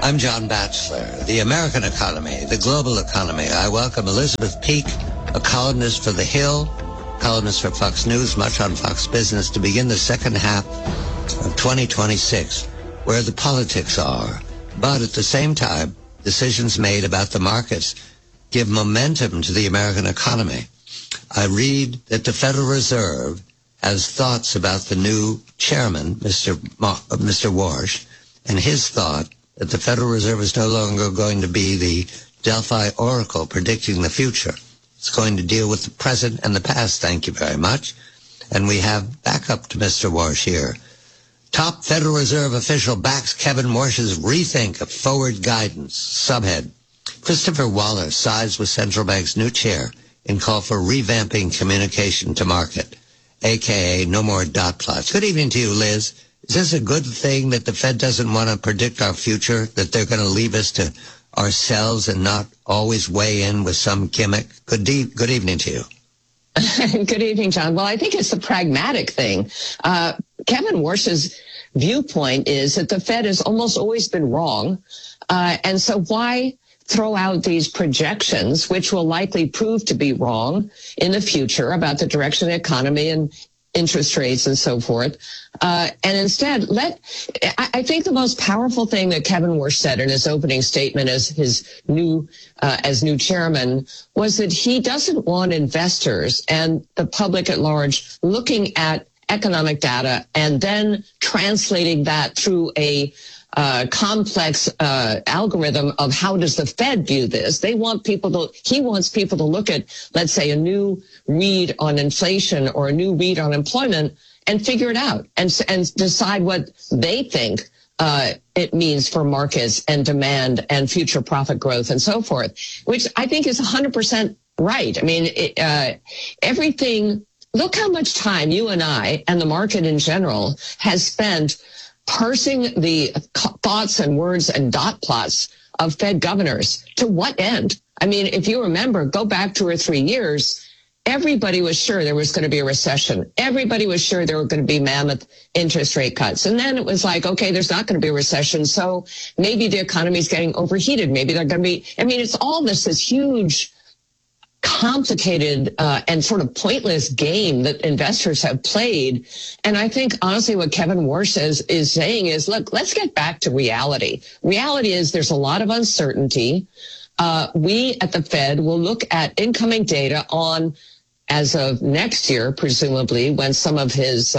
I'm John Batchelor. The American economy, the global economy. I welcome Elizabeth Peak, a columnist for The Hill, columnist for Fox News, much on Fox Business, to begin the second half of 2026, where the politics are. But at the same time, decisions made about the markets give momentum to the American economy. I read that the Federal Reserve has thoughts about the new chairman, Mr. Warsh, and his thought that the Federal Reserve is no longer going to be the Delphi Oracle predicting the future. It's going to deal with the present and the past, thank you very much. And we have backup to Mr. Warsh here. Top Federal Reserve official backs Kevin Warsh's rethink of forward guidance. Subhead: Christopher Waller sides with central bank's new chair in call for revamping communication to market, a.k.a. no more dot plots. Good evening to you, Liz. Is this a good thing that the Fed doesn't want to predict our future, that they're going to leave us to ourselves and not always weigh in with some gimmick? Good evening to you. Good evening, John. Well, I think it's the pragmatic thing. Kevin Warsh's viewpoint is that the Fed has almost always been wrong. And so why throw out these projections, which will likely prove to be wrong in the future about the direction of the economy and interest rates and so forth. And instead, I think the most powerful thing that Kevin Warsh said in his opening statement as his new chairman was that he doesn't want investors and the public at large looking at economic data and then translating that through a complex algorithm of how does the Fed view this. He wants people to look at, let's say, a new read on inflation or a new read on employment and figure it out and decide what they think it means for markets and demand and future profit growth and so forth, which I think is 100% right. I mean, everything. Look how much time you and I and the market in general has spent parsing the thoughts and words and dot plots of Fed governors. To what end? I mean, if you remember, go back 2 or 3 years, everybody was sure there was going to be a recession. Everybody was sure there were going to be mammoth interest rate cuts. And then it was like, okay, there's not going to be a recession. So maybe the economy is getting overheated. Maybe they're going to be, I mean, it's all this huge, complicated and sort of pointless game that investors have played. And I think, honestly, what Kevin Warsh is saying is, look, let's get back to reality. Reality is there's a lot of uncertainty. We at the Fed will look at incoming data on, as of next year, presumably, when some of his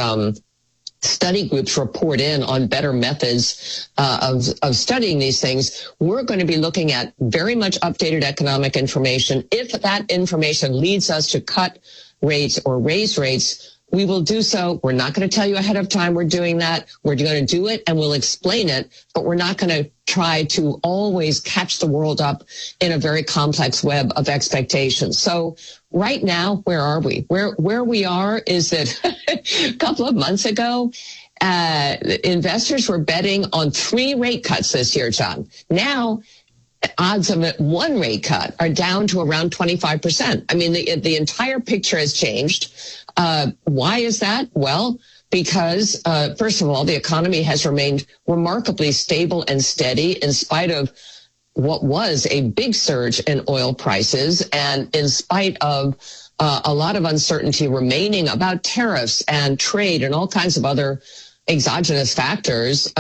study groups report in on better methods of studying these things. We're going to be looking at very much updated economic information. If that information leads us to cut rates or raise rates, we will do so. We're not going to tell you ahead of time we're doing that. We're going to do it and we'll explain it, but we're not going to try to always catch the world up in a very complex web of expectations. So right now, where are we? Where we are is that a couple of months ago, investors were betting on 3 rate cuts this year, John. Now, odds of one rate cut are down to around 25%. I mean, the entire picture has changed. Why is that? Well, because, first of all, the economy has remained remarkably stable and steady in spite of what was a big surge in oil prices and in spite of a lot of uncertainty remaining about tariffs and trade and all kinds of other exogenous factors,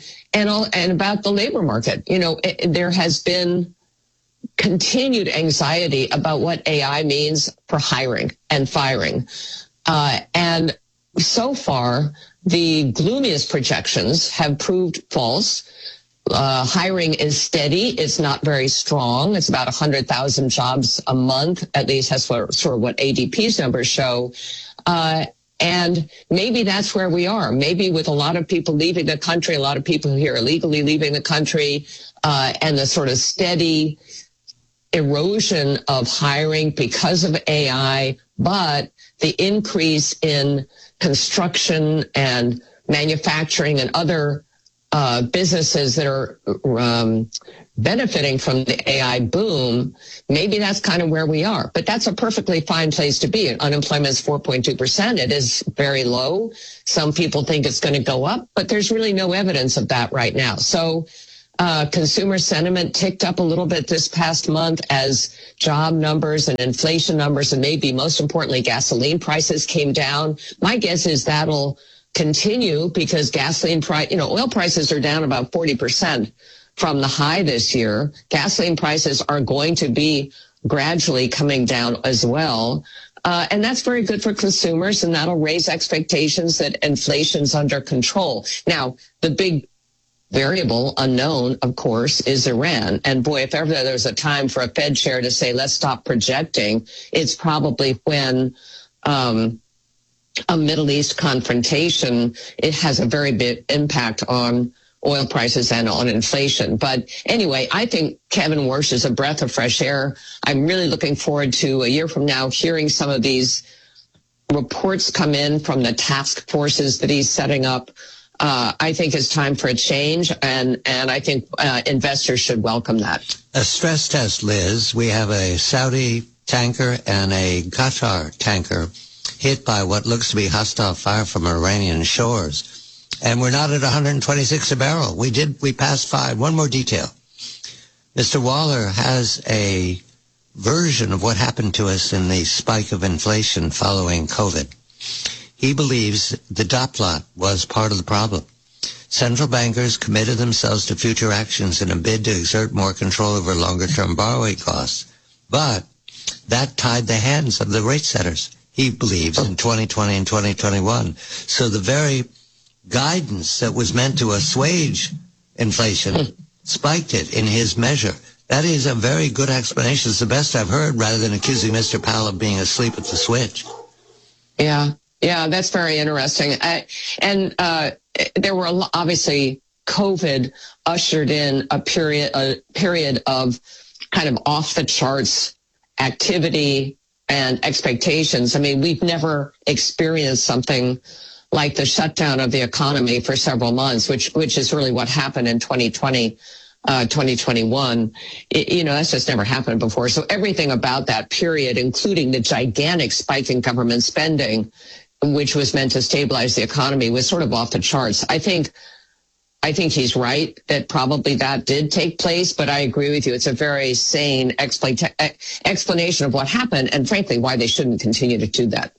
and about the labor market. You know, there has been continued anxiety about what AI means for hiring and firing. And so far, the gloomiest projections have proved false. Hiring is steady. It's not very strong. It's about 100,000 jobs a month. At least that's sort of what ADP's numbers show. And maybe that's where we are. Maybe with a lot of people leaving the country, a lot of people here illegally leaving the country, and the sort of steady erosion of hiring because of AI, but the increase in construction and manufacturing and other businesses that are benefiting from the AI boom, maybe that's kind of where we are. But that's a perfectly fine place to be. Unemployment is 4.2%. It is very low. Some people think it's going to go up, but there's really no evidence of that right now. So Consumer sentiment ticked up a little bit this past month as job numbers and inflation numbers, and maybe most importantly, gasoline prices came down. My guess is that'll continue because gasoline price, oil prices are down about 40% from the high this year. Gasoline prices are going to be gradually coming down as well. And that's very good for consumers, and that'll raise expectations that inflation's under control. Now, the big variable unknown, of course, is Iran. And boy, if ever there's a time for a Fed chair to say, let's stop projecting, it's probably when a Middle East confrontation, it has a very big impact on oil prices and on inflation. But anyway, I think Kevin Warsh is a breath of fresh air. I'm really looking forward to a year from now hearing some of these reports come in from the task forces that he's setting up. I think it's time for a change, and I think investors should welcome that. A stress test, Liz. We have a Saudi tanker and a Qatar tanker hit by what looks to be hostile fire from Iranian shores. And we're not at 126 a barrel. We passed 5. One more detail. Mr. Waller has a version of what happened to us in the spike of inflation following COVID. He believes the dot plot was part of the problem. Central bankers committed themselves to future actions in a bid to exert more control over longer-term borrowing costs. But that tied the hands of the rate setters, he believes, in 2020 and 2021. So the very guidance that was meant to assuage inflation spiked it in his measure. That is a very good explanation. It's the best I've heard, rather than accusing Mr. Powell of being asleep at the switch. Yeah, that's very interesting. There were obviously COVID ushered in a period of kind of off the charts activity and expectations. I mean, we've never experienced something like the shutdown of the economy for several months, which is really what happened in 2020, 2021. That's just never happened before. So everything about that period, including the gigantic spike in government spending, which was meant to stabilize the economy, was sort of off the charts. I think he's right that probably that did take place, but I agree with you. It's a very sane explanation of what happened, and frankly, why they shouldn't continue to do that.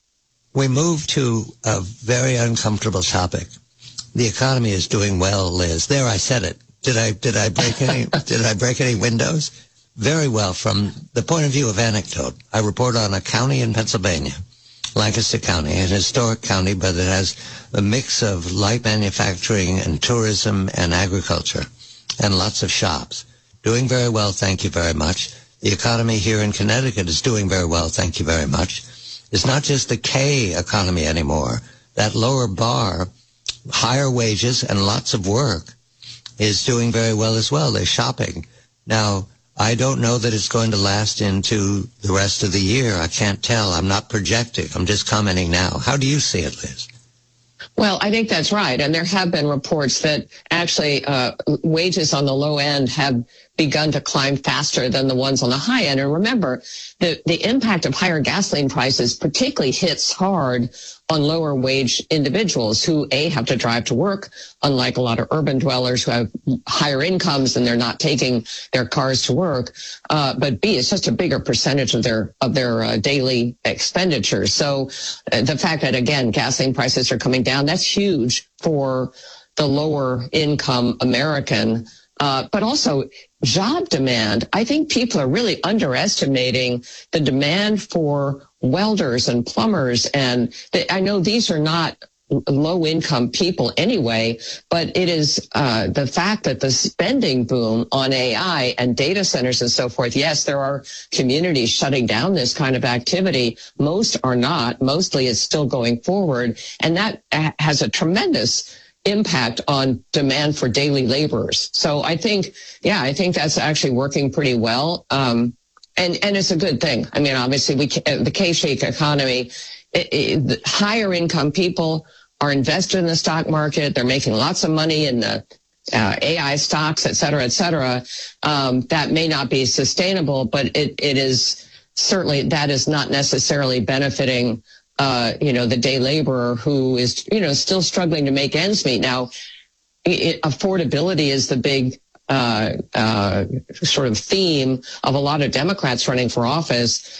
We move to a very uncomfortable topic. The economy is doing well, Liz. There, I said it. Did I break any? Did I break any windows? Very well. From the point of view of anecdote, I report on a county in Pennsylvania, Lancaster County, an historic county, but it has a mix of light manufacturing and tourism and agriculture, and lots of shops. Doing very well, thank you very much. The economy here in Connecticut is doing very well, thank you very much. It's not just the K economy anymore. That lower bar, higher wages and lots of work, is doing very well as well. They're shopping. Now, I don't know that it's going to last into the rest of the year. I can't tell. I'm not projecting. I'm just commenting now. How do you see it, Liz? Well, I think that's right. And there have been reports that actually wages on the low end have begun to climb faster than the ones on the high end. And remember, the impact of higher gasoline prices particularly hits hard on lower wage individuals who, A, have to drive to work, unlike a lot of urban dwellers who have higher incomes and they're not taking their cars to work. But B, it's just a bigger percentage of their daily expenditures. So the fact that, again, gasoline prices are coming down, that's huge for the lower income American. But also job demand. I think people are really underestimating the demand for welders and plumbers. And I know these are not low income people anyway, but it is the fact that the spending boom on AI and data centers and so forth. Yes, there are communities shutting down this kind of activity. Most are not. Mostly it's still going forward. And that has a tremendous impact on demand for daily laborers. So I think that's actually working pretty well. And it's a good thing. I mean, obviously the K-shaped economy, the higher income people are invested in the stock market. They're making lots of money in the AI stocks, et cetera, et cetera. That may not be sustainable, but it is certainly, that is not necessarily benefiting the day laborer who is, still struggling to make ends meet. Now, affordability is the big sort of theme of a lot of Democrats running for office,